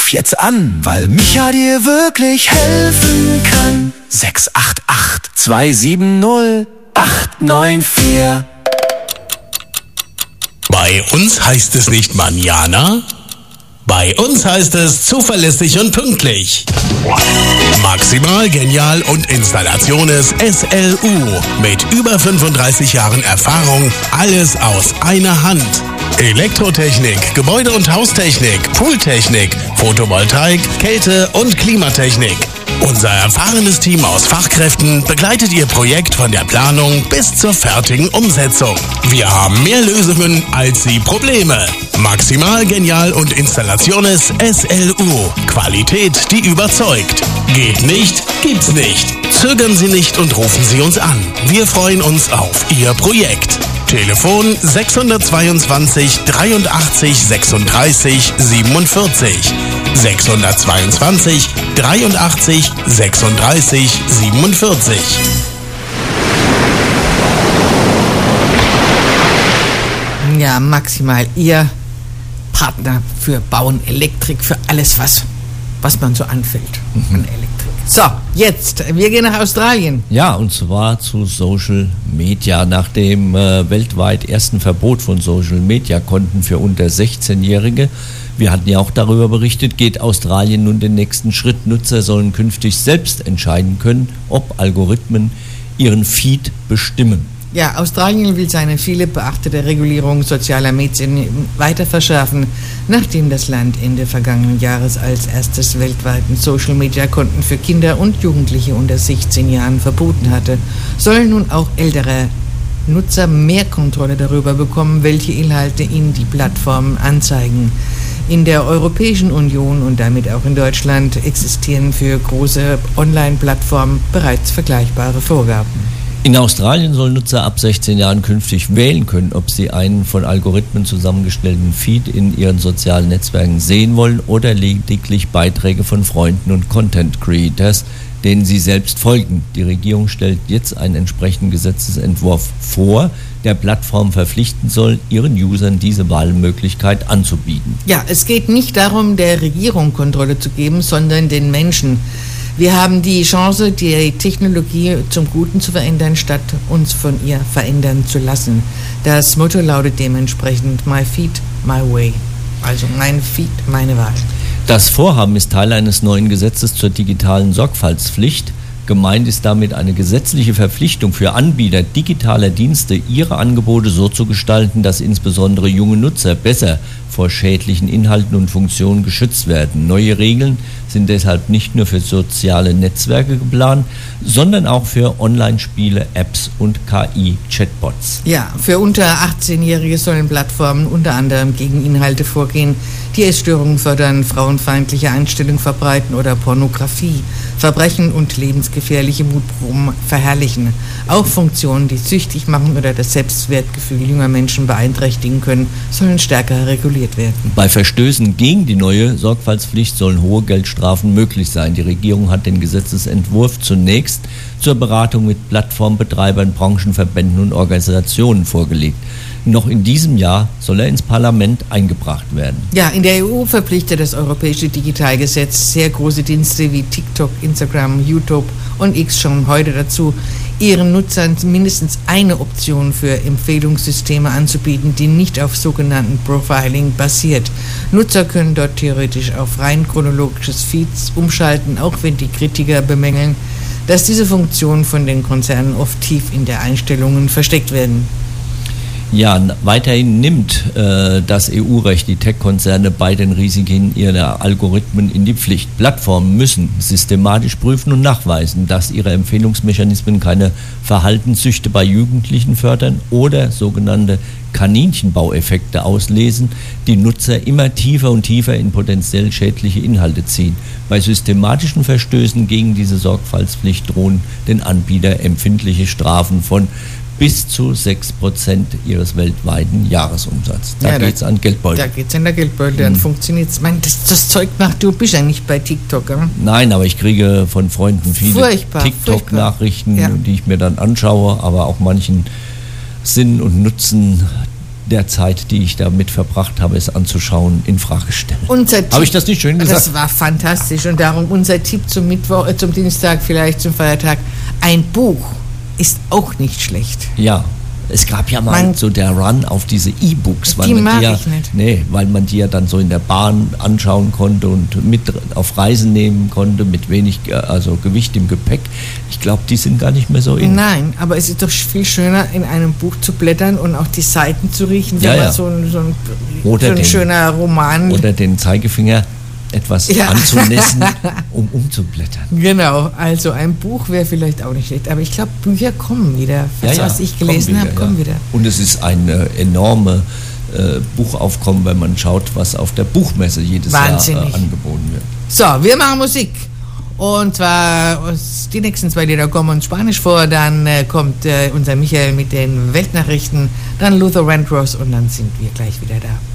Ruf jetzt an, weil Micha dir wirklich helfen kann. 688 270 894. Bei uns heißt es nicht Manjana, bei uns heißt es zuverlässig und pünktlich. Maximal Genial und Installaciones SLU. Mit über 35 Jahren Erfahrung, alles aus einer Hand. Elektrotechnik, Gebäude- und Haustechnik, Pooltechnik, Photovoltaik, Kälte- und Klimatechnik. Unser erfahrenes Team aus Fachkräften begleitet Ihr Projekt von der Planung bis zur fertigen Umsetzung. Wir haben mehr Lösungen als Sie Probleme. Maximal Genial und Installaciones SLU. Qualität, die überzeugt. Geht nicht, gibt's nicht. Zögern Sie nicht und rufen Sie uns an. Wir freuen uns auf Ihr Projekt. Telefon 622 83 36 47. 622 83 36 47. Ja, Maximal, Ihr Partner für Bauen, Elektrik, für alles, was man so anfällt an Elektrik. So, jetzt, wir gehen nach Australien. Ja, und zwar zu Social Media. Nach dem weltweit ersten Verbot von Social Media Konten für unter 16-Jährige, wir hatten ja auch darüber berichtet, geht Australien nun den nächsten Schritt. Nutzer sollen künftig selbst entscheiden können, ob Algorithmen ihren Feed bestimmen. Ja, Australien will seine viele beachtete Regulierung sozialer Medien weiter verschärfen, nachdem das Land Ende vergangenen Jahres als erstes weltweiten Social-Media-Konten für Kinder und Jugendliche unter 16 Jahren verboten hatte, sollen nun auch ältere Nutzer mehr Kontrolle darüber bekommen, welche Inhalte ihnen die Plattformen anzeigen. In der Europäischen Union und damit auch in Deutschland existieren für große Online-Plattformen bereits vergleichbare Vorgaben. In Australien sollen Nutzer ab 16 Jahren künftig wählen können, ob sie einen von Algorithmen zusammengestellten Feed in ihren sozialen Netzwerken sehen wollen oder lediglich Beiträge von Freunden und Content Creators, denen sie selbst folgen. Die Regierung stellt jetzt einen entsprechenden Gesetzesentwurf vor, der Plattform verpflichten soll, ihren Usern diese Wahlmöglichkeit anzubieten. Ja, es geht nicht darum, der Regierung Kontrolle zu geben, sondern den Menschen. Wir haben die Chance, die Technologie zum Guten zu verändern, statt uns von ihr verändern zu lassen. Das Motto lautet dementsprechend My Feed, My Way. Also mein Feed, meine Wahl. Das Vorhaben ist Teil eines neuen Gesetzes zur digitalen Sorgfaltspflicht. Gemeint ist damit eine gesetzliche Verpflichtung für Anbieter digitaler Dienste, ihre Angebote so zu gestalten, dass insbesondere junge Nutzer besser vor schädlichen Inhalten und Funktionen geschützt werden. Neue Regeln sind deshalb nicht nur für soziale Netzwerke geplant, sondern auch für Online-Spiele, Apps und KI-Chatbots. Ja, für unter 18-Jährige sollen Plattformen unter anderem gegen Inhalte vorgehen, die Essstörungen fördern, frauenfeindliche Einstellungen verbreiten oder Pornografie, Verbrechen und lebensgefährliche Mutproben verherrlichen. Auch Funktionen, die süchtig machen oder das Selbstwertgefühl junger Menschen beeinträchtigen können, sollen stärker reguliert werden. Bei Verstößen gegen die neue Sorgfaltspflicht sollen hohe Geldstrafen möglich sein. Die Regierung hat den Gesetzesentwurf zunächst zur Beratung mit Plattformbetreibern, Branchenverbänden und Organisationen vorgelegt. Noch in diesem Jahr soll er ins Parlament eingebracht werden. Ja, in der EU verpflichtet das Europäische Digitalgesetz sehr große Dienste wie TikTok, Instagram, YouTube und X schon heute dazu, ihren Nutzern mindestens eine Option für Empfehlungssysteme anzubieten, die nicht auf sogenannten Profiling basiert. Nutzer können dort theoretisch auf rein chronologisches Feeds umschalten, auch wenn die Kritiker bemängeln, dass diese Funktionen von den Konzernen oft tief in der Einstellungen versteckt werden. Ja, weiterhin nimmt das EU-Recht die Tech-Konzerne bei den Risiken ihrer Algorithmen in die Pflicht. Plattformen müssen systematisch prüfen und nachweisen, dass ihre Empfehlungsmechanismen keine Verhaltenssüchte bei Jugendlichen fördern oder sogenannte Kaninchenbaueffekte auslesen, die Nutzer immer tiefer und tiefer in potenziell schädliche Inhalte ziehen. Bei systematischen Verstößen gegen diese Sorgfaltspflicht drohen den Anbietern empfindliche Strafen von bis zu 6% ihres weltweiten Jahresumsatzes. Da geht es an Geldbeutel. Da geht es an der Geldbeutel, dann funktioniert es. Das Zeug macht, du bist ja nicht bei TikTok, oder? Nein, aber ich kriege von Freunden viele TikTok-Nachrichten, die ich mir dann anschaue, aber auch manchen Sinn und Nutzen der Zeit, die ich damit verbracht habe, es anzuschauen, in Frage stellen. Habe ich das nicht schön gesagt? Das war fantastisch und darum unser Tipp zum Dienstag, vielleicht zum Feiertag. Ein Buch ist auch nicht schlecht. Ja. Es gab ja mal so der Run auf diese E-Books, weil man die ja dann so in der Bahn anschauen konnte und mit auf Reisen nehmen konnte mit wenig Gewicht im Gepäck. Ich glaube, die sind gar nicht mehr so in. Nein, aber es ist doch viel schöner, in einem Buch zu blättern und auch die Seiten zu riechen, wenn man so ein schöner Roman. Oder den Zeigefinger etwas anzunässen, um umzublättern. Genau, also ein Buch wäre vielleicht auch nicht schlecht, aber ich glaube, Bücher kommen wieder. Was ich gelesen habe, kommen wieder. Und es ist ein enorme Buchaufkommen, wenn man schaut, was auf der Buchmesse jedes Jahr angeboten wird. So, wir machen Musik. Und zwar die nächsten 2 Lieder kommen uns Spanisch vor, dann kommt unser Michael mit den Weltnachrichten, dann Luther Vandross und dann sind wir gleich wieder da.